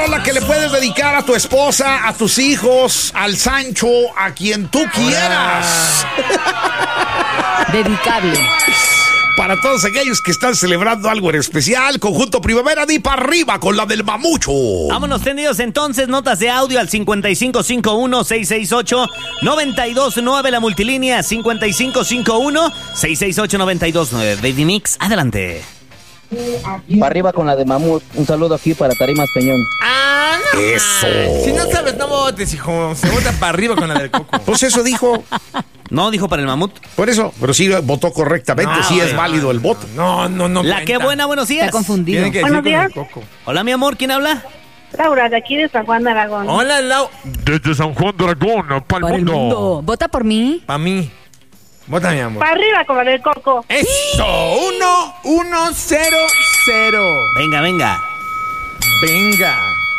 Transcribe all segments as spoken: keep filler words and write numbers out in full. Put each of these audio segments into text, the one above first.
rola que le puedes dedicar a tu esposa, a tus hijos, al Sancho, a quien tú quieras. Dedicable. Para todos aquellos que están celebrando algo en especial, Conjunto Primavera, di para arriba con la del Mamucho. Vámonos tendidos entonces, notas de audio al cincuenta y cinco cincuenta y uno, seiscientos sesenta y ocho, noventa y dos nueve, la multilínea cincuenta y cinco cincuenta y uno, seiscientos sesenta y ocho, noventa y dos nueve. Baby Mix, adelante. Para arriba con la de Mamut. Un saludo aquí para Tarimas Peñón. Ah, no. Eso. Man. Si no sabes, no votes, hijo. Se vota para arriba con la del Coco. Pues eso dijo. No, dijo para el mamut. Por eso, pero sí votó correctamente, No, sí es no, válido el voto. No, no, no. La cuenta. que buena, buenos días. Está confundido. Tienen que Buenos decir con el días. Coco. Hola, mi amor, ¿quién habla? Laura, de aquí de San Juan de Aragón. Hola, Lau. Desde San Juan de Aragón, para Para el el mundo. mundo. Vota por mí. Para mí. Vota, mi amor. Para arriba con la del Coco. Eso. Uno, uno, cero, cero. Venga, venga. Venga.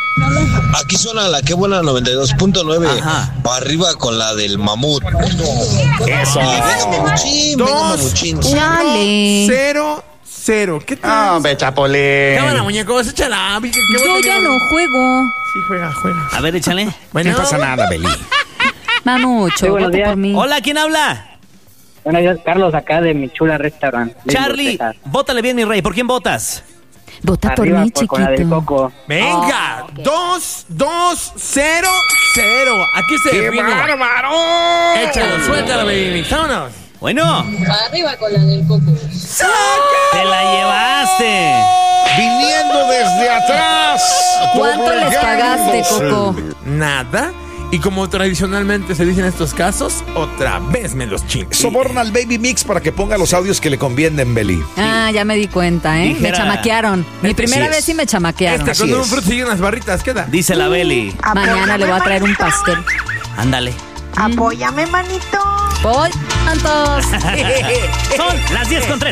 Aquí suena la que buena noventa y dos punto nueve. Ajá. Para arriba con la del Mamut. Eso. Venga, mamuchín, venga, Dos, mamuchín. Chale. Cero, cero. ¿Qué tal? Ah, hombre, Chapolín. Cámara, muñecos, échala. ¿Qué, qué Yo bueno ya que- no juego. Sí, juega, juega. A ver, échale. Bueno, No pasa nada, Beli. Mamucho, Sí, buenos vota días. por mí. Hola, ¿quién habla? Bueno, yo Carlos acá de mi chula restaurant. Charlie, bótale bien, mi rey. ¿Por quién votas? Vota por Arriba mí, por- con la del chiquito. Coco. Venga. Dos, dos, cero, cero. Aquí se ¡Qué define. bárbaro! Échalo, suéltalo, baby. Vámonos. Bueno, Para arriba con la del Coco. te la llevaste. Viniendo desde atrás. ¿Cuánto les pagaste, doblegándose. Coco? Nada. Y como tradicionalmente se dice en estos casos, otra vez me los chingo. Soborna al Baby Mix para que ponga los audios que le convienen, Beli. Ah, ya me di cuenta, ¿eh? Dijera- Me chamaquearon. Mi primera es. vez sí me chamaquearon. Este con un es. fruto y unas barritas, ¿qué da? Dice la Beli. Mañana le voy a traer un pastel. Ándale. Apóyame, manito. ¡Voy, tantos! Son las diez con tres.